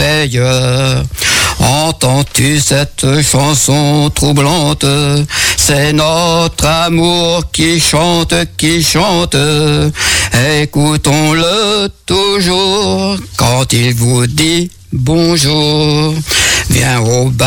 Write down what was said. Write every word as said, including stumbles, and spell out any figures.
meilleur. Entends-tu cette chanson troublante? C'est notre amour qui chante, qui chante. Écoutons-le toujours quand il vous dit bonjour. Viens au bar.